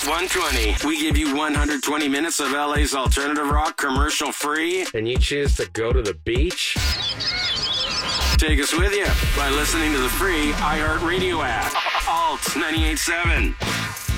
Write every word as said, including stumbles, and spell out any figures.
one twenty. We give you one hundred twenty minutes of L A's alternative rock commercial free, and you choose to go to the beach? Take us with you by listening to the free iHeartRadio app. Alt ninety-eight point seven.